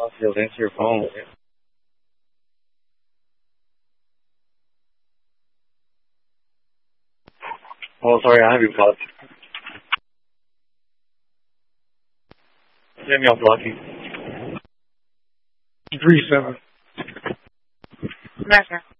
Field, answer your phone. Oh, sorry, I have you caught. Jamie off Lucky. 3-7. America.